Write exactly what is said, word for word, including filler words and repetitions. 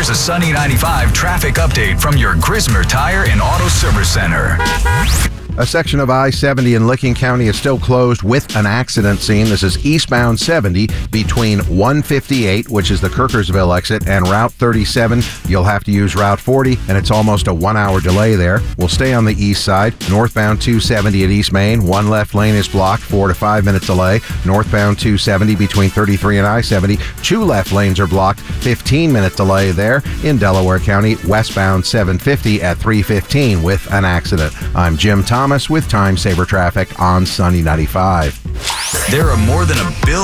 Here's a Sunny ninety-five traffic update from your Grismer Tire and Auto Service Center. A section of I seventy in Licking County is still closed with an accident scene. This is eastbound seventy between one fifty-eight, which is the Kirkersville exit, and Route thirty-seven. You'll have to use Route forty, and it's almost a one-hour delay there. We'll stay on the east side. Northbound two seventy at East Main. One left lane is blocked, four to five minute delay. Northbound two seventy between thirty-three and I seventy. Two left lanes are blocked, fifteen minute delay there. In Delaware County, westbound seven fifty at three fifteen with an accident. I'm Jim Thomas with Time Saver Traffic on Sunny ninety-five. There are more than a billion